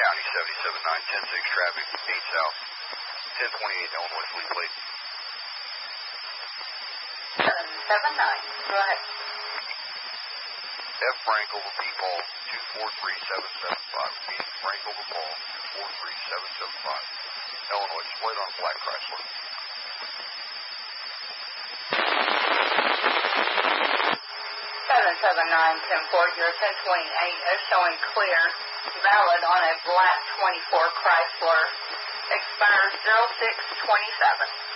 County 779, 10-6 traffic, 8 south, 1028 Illinois fleet plate. 779, go ahead. F. Frank over P. Paul, 243775. P. Frank over Paul, 243775. Illinois, displayed on a black Chrysler. 779-10-4, your 1028 is showing clear, valid on a black 24 Chrysler, expires 0627.